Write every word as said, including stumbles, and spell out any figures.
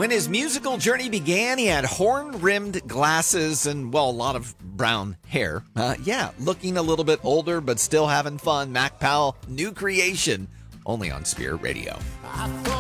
When his musical journey began, he had horn-rimmed glasses and, well, a lot of brown hair. Uh, yeah, looking a little bit older, but still having fun. Mac Powell, new creation, only on Spirit Radio.